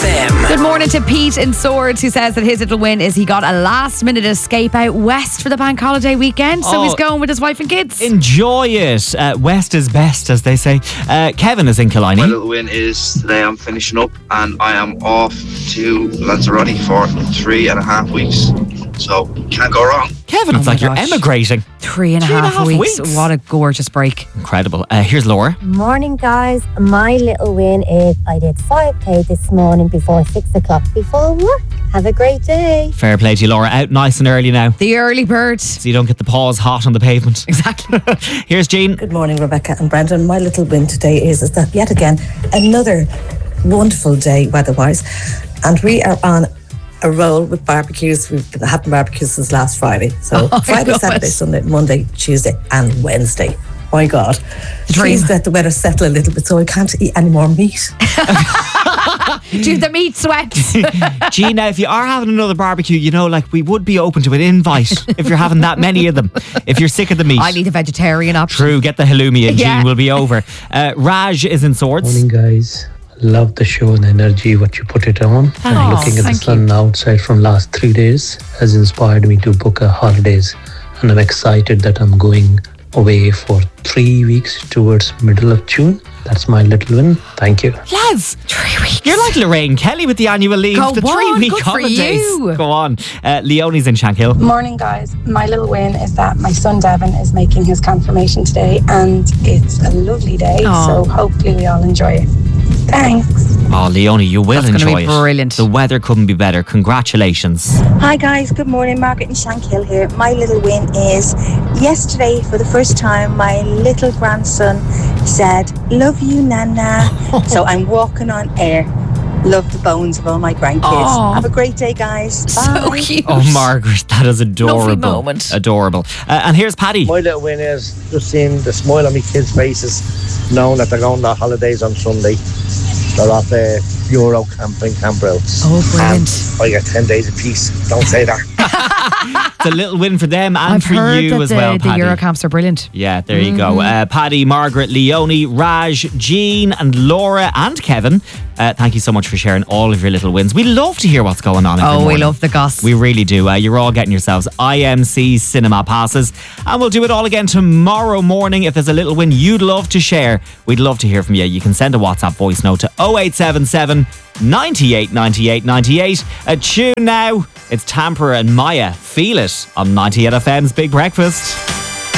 FM. Good morning to Pete in Swords, who says that his little win is he got a last minute escape out west for the bank holiday weekend. So he's going with his wife and kids. Enjoy it. West is best, as they say. Kevin is in Killiney. My little win is today I'm finishing up and I am off to Lanzarote for 3.5 weeks. So can't go wrong. Kevin, it's like you're emigrating. 3.5 weeks. What a gorgeous break. Incredible. Here's Laura. Morning, guys. My little win is I did 5k this morning before 6 o'clock before work. Have a great day. Fair play to you, Laura. Out nice and early now, The early bird. so you don't get the paws hot on the pavement. Exactly. Here's Jean. Good morning, Rebecca and Brendan. My little win today is that yet again, another wonderful day weather-wise. And we are on a roll with barbecues. We've been having barbecues since last Friday. So Friday, Saturday, Sunday, Monday, Tuesday and Wednesday. My God. Please let the weather settle a little bit so I can't eat any more meat. Do the meat sweats. Jean, now if you are having another barbecue, you know, like we would be open to an invite if you're having that many of them. If you're sick of the meat. I need a vegetarian option. True, get the halloumi and Yeah. Jean will be over. Raj is in Swords. Morning, guys. Love the show and the energy what you put it on. And looking at the sun outside from last 3 days has inspired me to book a holidays, and I'm excited that I'm going away for 3 weeks towards middle of June. That's my little win. Thank you. Lads, 3 weeks. you're like Lorraine Kelly with the annual leave. Go the on, 3 week good for holidays. you. Go on. Leonie's in Shankill. Morning, guys. My little win is that my son Devon is making his confirmation today, and it's a lovely day. Aw. So hopefully we all enjoy it. Thanks. Oh, Leonie, you will That's gonna enjoy be it. brilliant. The weather couldn't be better. Congratulations. Hi guys, good morning. Margaret in Shankill here. My little win is yesterday, for the first time, my little grandson said, "Love you, Nana." So I'm walking on air. Love the bones of all my grandkids. Aw. Have a great day, guys. Bye. So cute. Oh, Margaret, that is adorable. Lovely moment. Adorable. And here's Paddy. My little win is just seeing the smile on my kids' faces, knowing that they're going on holidays on Sunday. They're off Euro camping Cambril. Oh, brilliant. And I get 10 days of peace. Don't say that. It's a little win for them and I've for heard you that as well, the Paddy. Eurocamps are brilliant. Yeah, there you go. Paddy, Margaret, Leonie, Raj, Jean and Laura and Kevin, thank you so much for sharing all of your little wins. We love to hear what's going on every Oh, we morning. love the goss. We really do. You're all getting yourselves IMC cinema passes, and we'll do it all again tomorrow morning. If there's a little win you'd love to share, we'd love to hear from you. You can send a WhatsApp voice note to 0877 98 98 98. A tune now. It's Tampere and Maya. Feel it on 98 FM's Big Breakfast.